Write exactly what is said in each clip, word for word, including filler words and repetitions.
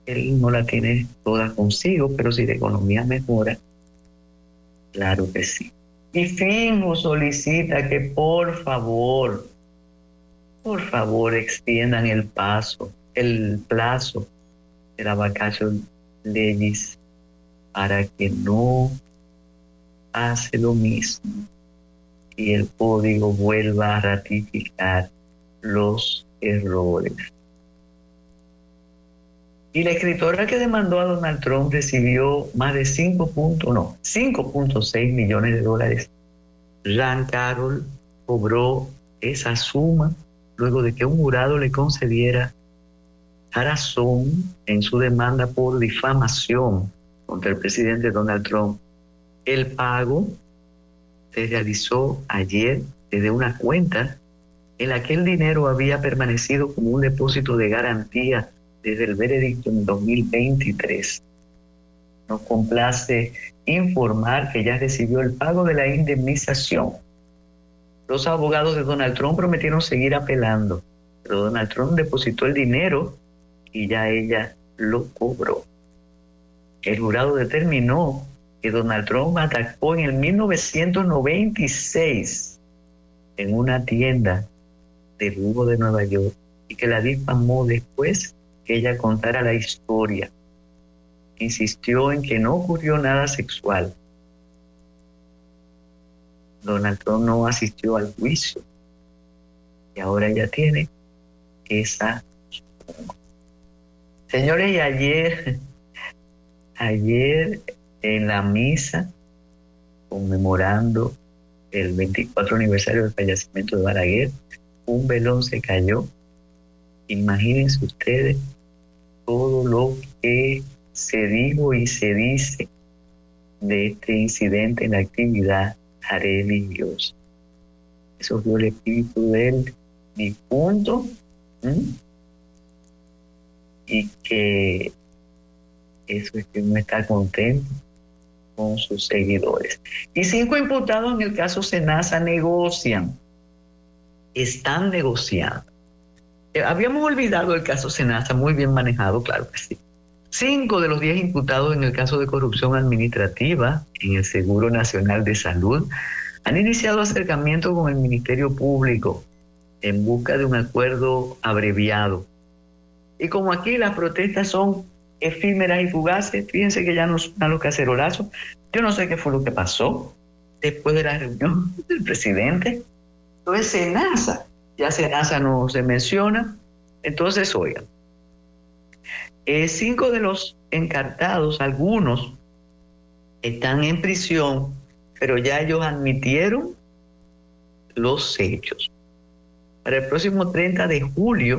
Él no la tiene toda consigo, pero si la economía mejora, claro que sí. Y Finju solicita que por favor, por favor extiendan el paso, el plazo de la vacatio legis para que no pase lo mismo y el código vuelva a ratificar los errores. Y la escritora que demandó a Donald Trump recibió más de cinco punto seis millones de dólares. Rand Carroll cobró esa suma luego de que un jurado le concediera razón en su demanda por difamación contra el presidente Donald Trump. El pago se realizó ayer desde una cuenta en la que el dinero había permanecido como un depósito de garantía desde el veredicto en dos mil veintitrés. Nos complace informar que ya recibió el pago de la indemnización. Los abogados de Donald Trump prometieron seguir apelando, pero Donald Trump depositó el dinero y ya ella lo cobró. El jurado determinó que Donald Trump atacó en el mil novecientos noventa y seis en una tienda de lujo de Nueva York y que la difamó después que ella contara la historia. Insistió en que no ocurrió nada sexual. Donald Trump no asistió al juicio y ahora ella tiene esa. Señores, y ayer, ayer en la misa conmemorando el veinticuatro aniversario del fallecimiento de Balaguer, un velón se cayó. Imagínense ustedes todo lo que se dijo y se dice de este incidente en la actividad religiosa. Eso fue el espíritu del difunto, ¿sí? Y que eso es que uno está contento con sus seguidores. Y cinco imputados en el caso Senasa negocian, están negociando. Habíamos olvidado el caso Senasa, muy bien manejado, claro que sí. Cinco de los diez imputados en el caso de corrupción administrativa en el Seguro Nacional de Salud han iniciado acercamiento con el Ministerio Público en busca de un acuerdo abreviado. Y como aquí las protestas son efímeras y fugaces, fíjense que ya no suenan los cacerolazos. Yo no sé qué fue lo que pasó después de la reunión del presidente. Entonces Senasa, ya Senasa no se menciona. Entonces, oigan, eh, cinco de los encartados, algunos están en prisión, pero ya ellos admitieron los hechos. Para el próximo treinta de julio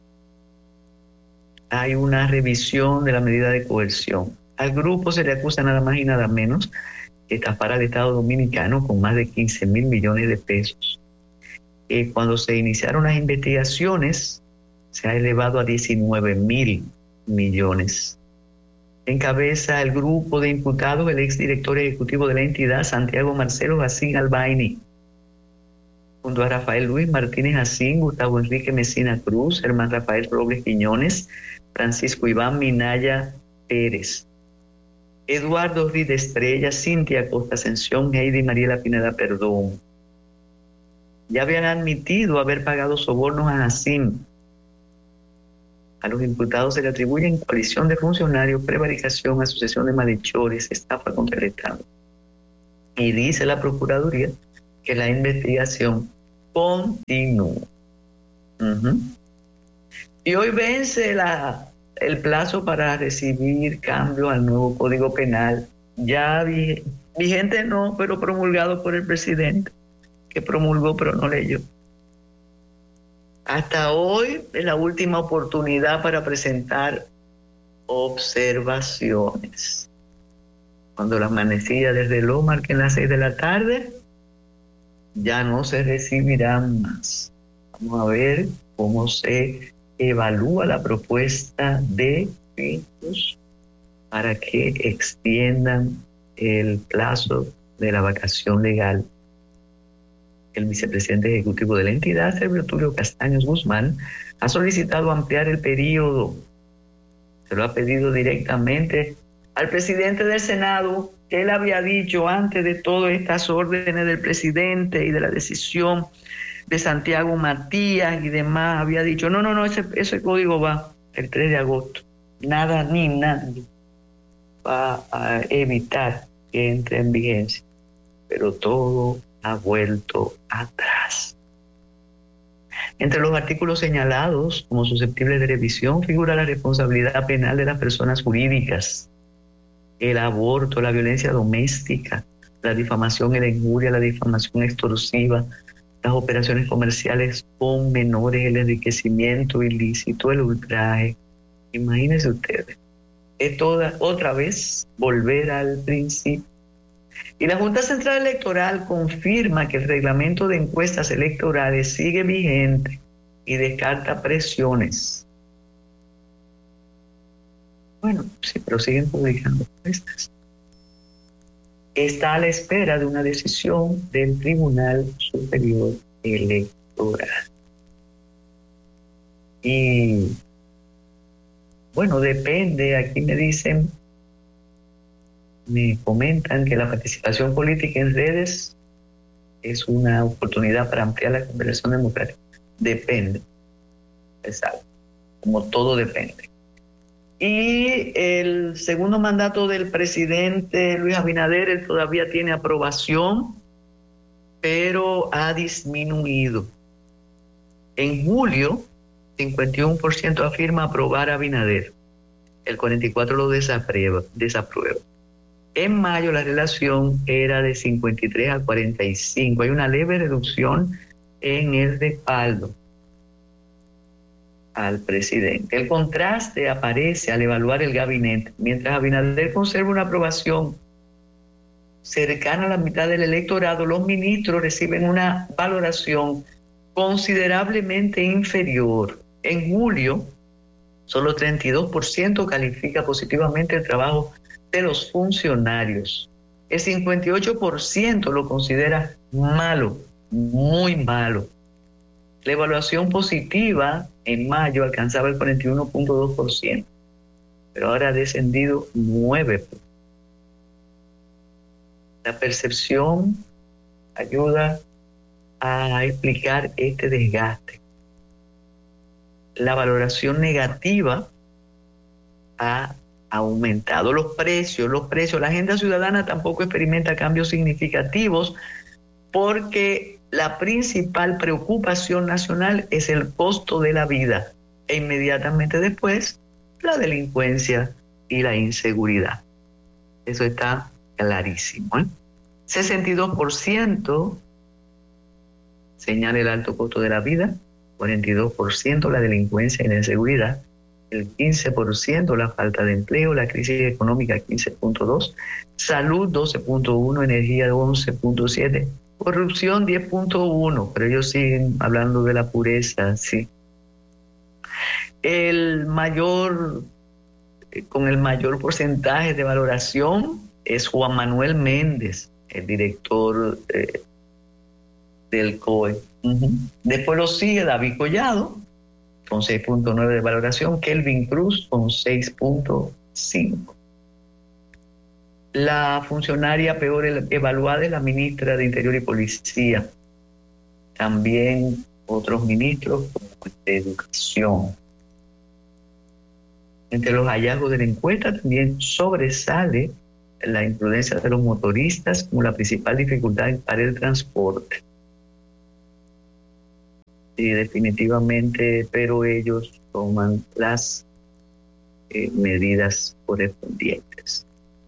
hay una revisión de la medida de coerción. Al grupo se le acusa nada más y nada menos que estafar al Estado Dominicano con más de quince mil millones de pesos. Eh, cuando se iniciaron las investigaciones, se ha elevado a diecinueve mil millones. Encabeza el grupo de imputados el exdirector ejecutivo de la entidad, Santiago Marcelo Jacín Albaini, junto a Rafael Luis Martínez Jacín, Gustavo Enrique Mesina Cruz, Germán Rafael Robles Quiñones, Francisco Iván Minaya Pérez, Eduardo Ruiz de Estrella, Cintia Costa Ascensión, Heidi Mariela Pineda Perdón. Ya habían admitido haber pagado sobornos a Jacín. A los imputados se le atribuyen coalición de funcionarios, prevaricación, asociación de malhechores, estafa contra el Estado. Y dice la Procuraduría que la investigación continúa. Uh-huh. Y hoy vence la, el plazo para recibir cambios al nuevo Código Penal, ya vigente no, pero promulgado por el presidente, que promulgó pero no leyó. Hasta hoy es la última oportunidad para presentar observaciones. Cuando la manecilla del reloj marquen las seis de la tarde, ya no se recibirán más. Vamos a ver cómo se evalúa la propuesta de Pintus para que extiendan el plazo de la vacación legal. El vicepresidente ejecutivo de la entidad, Servio Tulio Castaños Guzmán, ha solicitado ampliar el periodo Se lo ha pedido directamente al presidente del Senado, que él había dicho antes de todas estas órdenes del presidente y de la decisión de Santiago Matías y demás, había dicho, no, no, no, ese, ese código va el tres de agosto. Nada ni nadie va a evitar que entre en vigencia. Pero todo ha vuelto atrás. Entre los artículos señalados como susceptibles de revisión figura la responsabilidad penal de las personas jurídicas, el aborto, la violencia doméstica, la difamación y la injuria, la difamación extorsiva, las operaciones comerciales con menores, el enriquecimiento ilícito, el ultraje. Imagínense ustedes, es toda, otra vez volver al principio. Y la Junta Central Electoral confirma que el reglamento de encuestas electorales sigue vigente y descarta presiones. Bueno, sí, pero siguen publicando encuestas. Está a la espera de una decisión del Tribunal Superior Electoral. Y bueno, depende, aquí me dicen, me comentan que la participación política en redes es una oportunidad para ampliar la conversación democrática. Depende, exacto, como todo depende. Y el segundo mandato del presidente Luis Abinader, él todavía tiene aprobación, pero ha disminuido. En julio, cincuenta y uno por ciento afirma aprobar a Abinader, el cuarenta y cuatro por ciento lo desaprueba. desaprueba. En mayo la relación era de cincuenta y tres a cuarenta y cinco. Hay una leve reducción en el respaldo al presidente. El contraste aparece al evaluar el gabinete. Mientras Abinader conserva una aprobación cercana a la mitad del electorado, los ministros reciben una valoración considerablemente inferior. En julio, solo treinta y dos por ciento califica positivamente el trabajo de los funcionarios. El cincuenta y ocho por ciento lo considera malo, muy malo. La evaluación positiva en mayo alcanzaba el cuarenta y uno punto dos por ciento, pero ahora ha descendido nueve por ciento. La percepción ayuda a explicar este desgaste. La valoración negativa ha aumentado. Los precios, los precios, la agenda ciudadana tampoco experimenta cambios significativos porque la principal preocupación nacional es el costo de la vida e inmediatamente después la delincuencia y la inseguridad. Eso está clarísimo, ¿eh? sesenta y dos por ciento señala el alto costo de la vida, cuarenta y dos por ciento la delincuencia y la inseguridad, el quince por ciento la falta de empleo, la crisis económica quince punto dos por ciento, salud doce punto uno por ciento, energía once punto siete por ciento, corrupción diez punto uno por ciento, pero ellos siguen hablando de la pureza, sí. El mayor, con el mayor porcentaje de valoración es Juan Manuel Méndez, el director eh, del C O E. Uh-huh. Después lo sigue David Collado, con seis punto nueve de valoración, Kelvin Cruz con seis punto cinco. La funcionaria peor evaluada es la ministra de Interior y Policía. También otros ministros de Educación. Entre los hallazgos de la encuesta también sobresale la imprudencia de los motoristas como la principal dificultad para el transporte. Sí, definitivamente, pero ellos toman las eh, medidas correspondientes.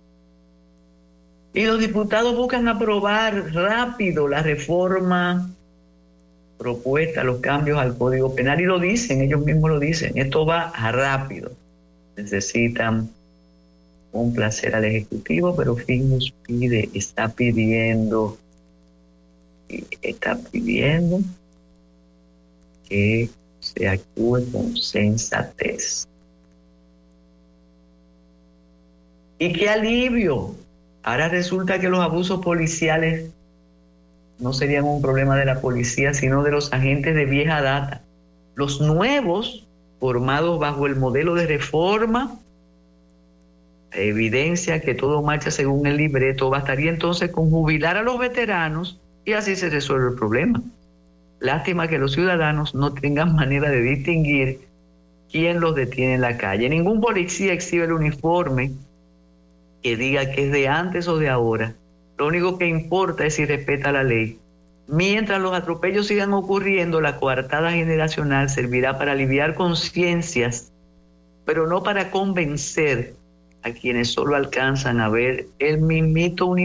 Y los diputados buscan aprobar rápido la reforma propuesta, los cambios al Código Penal, y lo dicen, ellos mismos lo dicen, esto va rápido. Necesitan complacer al Ejecutivo, pero Findus pide, está pidiendo, está pidiendo que se actúe con sensatez. Y qué alivio. Ahora resulta que los abusos policiales no serían un problema de la policía, sino de los agentes de vieja data. Los nuevos, formados bajo el modelo de reforma, evidencia que todo marcha según el libreto, bastaría entonces con jubilar a los veteranos y así se resuelve el problema. Lástima que los ciudadanos no tengan manera de distinguir quién los detiene en la calle. Ningún policía exhibe el uniforme que diga que es de antes o de ahora. Lo único que importa es si respeta la ley. Mientras los atropellos sigan ocurriendo, la coartada generacional servirá para aliviar conciencias, pero no para convencer a quienes solo alcanzan a ver el mismito uniforme